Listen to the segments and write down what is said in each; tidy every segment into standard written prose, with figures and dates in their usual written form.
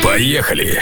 Поехали!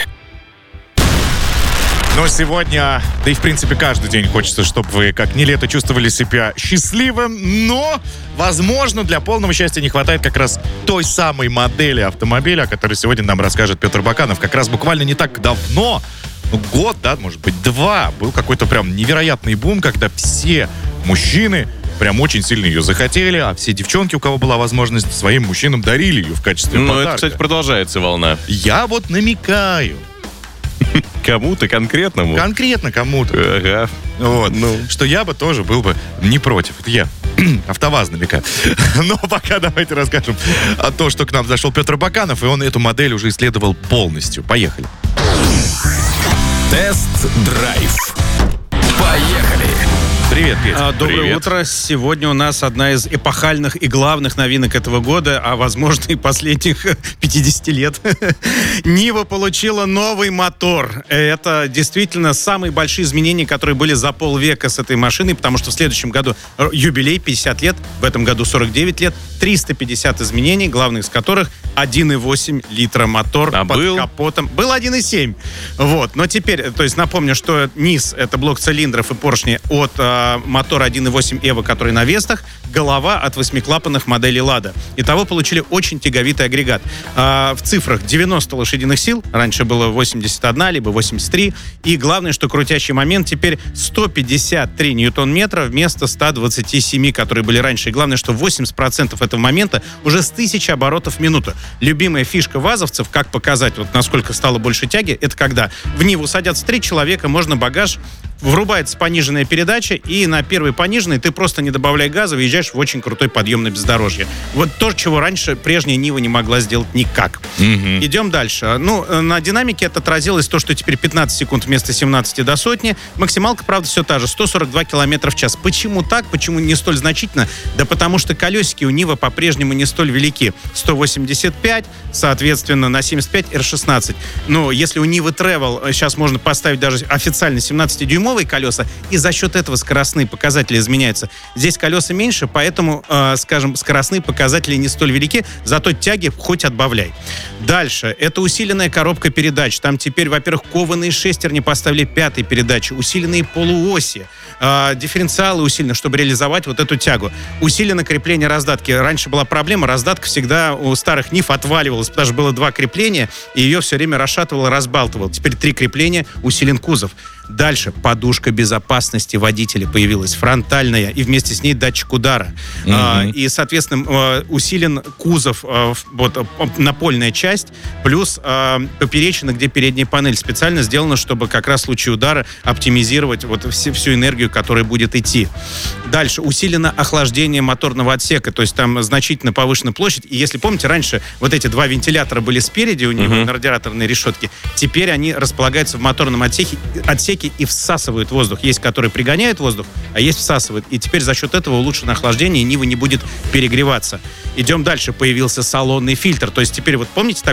Но сегодня, да и в принципе каждый день хочется, чтобы вы как не лето чувствовали себя счастливым, но, возможно, для полного счастья не хватает как раз той самой модели автомобиля, о которой сегодня нам расскажет Петр Баканов. Как раз буквально не так давно, год, да, может быть, 2, был какой-то прям невероятный бум, когда все мужчины прям очень сильно ее захотели, а все девчонки, у кого была возможность, своим мужчинам дарили ее в качестве подарка. Ну, это, кстати, продолжается волна. Я вот намекаю. Кому-то конкретному? Конкретно кому-то. Ага. Вот. Что я бы тоже был бы не против. Это я АвтоВАЗ намекаю. Но пока давайте расскажем о том, что к нам зашел Петр Баканов, и он эту модель уже исследовал полностью. Поехали. Тест-драйв. Поехали! Привет, Петя. Доброе утро. Сегодня у нас одна из эпохальных и главных новинок этого года, а возможно и последних 50 лет. Нива получила новый мотор. Это действительно самые большие изменения, которые были за полвека с этой машиной, потому что в следующем году юбилей 50 лет, в этом году 49 лет, 350 изменений, главных из которых 1,8 литра мотор под капотом. Был 1,7. Вот. Но теперь, то есть напомню, что низ — это блок цилиндров и поршни от мотора 1.8 EVO, который на Вестах, голова от 8-клапанных моделей Lada. Итого получили очень тяговитый агрегат. В цифрах 90 лошадиных сил, раньше было 81, либо 83, и главное, что крутящий момент теперь 153 ньютон-метра вместо 127, которые были раньше. И главное, что 80% этого момента уже с 1000 оборотов в минуту. Любимая фишка вазовцев, как показать, вот насколько стало больше тяги, это когда в Ниву садятся 3 человека, можно багаж, врубается пониженная передача, и на первой пониженной ты просто не добавляя газа, въезжаешь в очень крутой подъем на бездорожье. Вот то, чего раньше прежняя Нива не могла сделать никак. Идем дальше. На динамике это отразилось то, что теперь 15 секунд вместо 17 до сотни. Максималка, правда, все та же, 142 км в час. Почему так? Почему не столь значительно? Да потому что колесики у Нивы по-прежнему не столь велики. 185, соответственно, на 75 R16. Но если у Нивы Travel сейчас можно поставить даже официально 17-дюймовые колеса, и за счет этого скоростные показатели изменяются. Здесь колеса меньше, поэтому, скажем, скоростные показатели не столь велики, зато тяги хоть отбавляй. Дальше. Это усиленная коробка передач. Там теперь, во-первых, кованые шестерни поставили 5-й передачи, усиленные полуоси, дифференциалы усилены, чтобы реализовать вот эту тягу. Усилено крепление раздатки. Раньше была проблема, раздатка всегда у старых Нив отваливалась, потому что было 2 крепления, и ее все время расшатывало, разбалтывало. Теперь 3 крепления, усилен кузов. Дальше подушка безопасности водителя появилась, фронтальная, и вместе с ней датчик удара. И, соответственно, усилен кузов, вот напольная часть, плюс поперечина, где передняя панель. Специально сделано, чтобы как раз в случае удара оптимизировать вот всю энергию, которая будет идти. Дальше усилено охлаждение моторного отсека, то есть там значительно повышена площадь. И если помните, раньше вот эти 2 вентилятора были спереди у него на радиаторной решетке, теперь они располагаются в моторном отсеке и всасывают воздух. Есть, которые пригоняют воздух, а есть всасывают. И теперь за счет этого улучшено охлаждение, и Нива не будет перегреваться. Идем дальше. Появился салонный фильтр. То есть теперь вот помните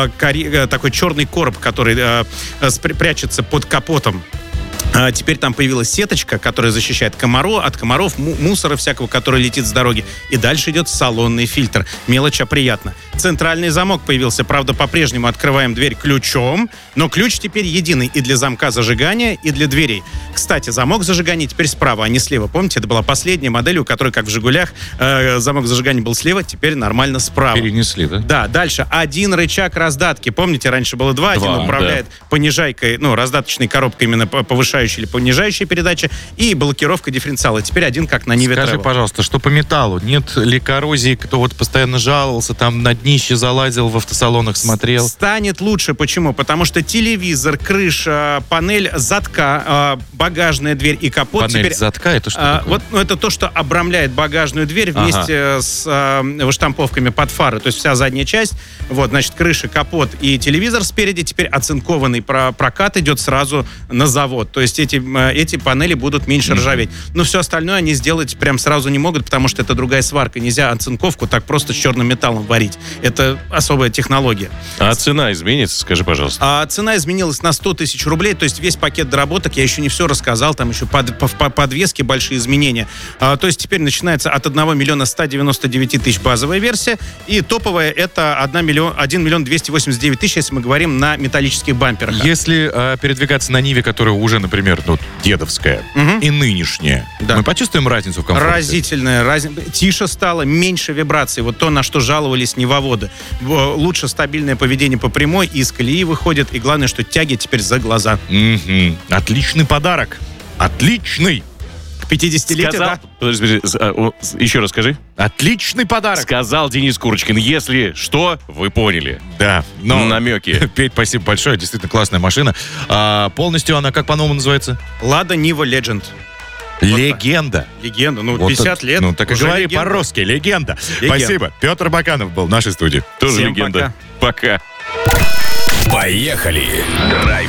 такой черный короб, который прячется под капотом? Теперь там появилась сеточка, которая защищает от комаров, мусора всякого, который летит с дороги. И дальше идет салонный фильтр. Мелочь, а приятно. Центральный замок появился. Правда, по-прежнему открываем дверь ключом, но ключ теперь единый и для замка зажигания, и для дверей. Кстати, замок зажигания теперь справа, а не слева. Помните, это была последняя модель, у которой, как в «Жигулях», замок зажигания был слева, теперь нормально справа. Перенесли, да? Да, дальше. 1 рычаг раздатки. Помните, раньше было 2. Один управляет понижайкой, раздаточной коробкой, именно повышающей или понижающая передача, и блокировка дифференциала. Теперь 1, как на Ниве Travel. Скажи, пожалуйста, что по металлу? Нет ли коррозии? Кто вот постоянно жаловался, там на днище залазил, в автосалонах смотрел? Станет лучше. Почему? Потому что телевизор, крыша, панель задка, багажная дверь и капот. Панель теперь, задка? Это что такое? Вот, это то, что обрамляет багажную дверь вместе с штамповками под фары. То есть вся задняя часть. Вот, значит, крыша, капот и телевизор спереди. Теперь оцинкованный прокат идет сразу на завод. То есть есть эти панели будут меньше ржаветь. Но все остальное они сделать прям сразу не могут, потому что это другая сварка. Нельзя оцинковку так просто с черным металлом варить. Это особая технология. А цена изменится, скажи, пожалуйста. А цена изменилась на 100 тысяч рублей, то есть весь пакет доработок, я еще не все рассказал, там еще по подвеске большие изменения. То есть теперь начинается от 1 миллиона 199 тысяч базовая версия, и топовая это 1 миллион 289 тысяч, если мы говорим на металлических бамперах. Если передвигаться на Ниве, которая уже, например, дедовская, и нынешняя, Да. мы почувствуем разницу в комфорте? Разительная. Тише стало, меньше вибраций. Вот то, на что жаловались невоводы. Лучше стабильное поведение по прямой, из колеи выходит, и главное, что тяги теперь за глаза. Мгм. Отличный подарок. Отличный. К 50-летию, да? Подожди, еще раз скажи. Отличный подарок. Сказал Денис Курочкин. Если что, вы поняли. Да. Но... Намеки. Петь, спасибо большое. Действительно классная машина. Полностью она как по-новому называется? Лада Нива Legend. Легенда. Легенда. Ну, Вот 50 это- лет. Ну, так и уже говори легенда. по-русски. Легенда. Легенда. Спасибо. Петр Баканов был в нашей студии. Тоже Всем легенда. Пока. Поехали. Драйв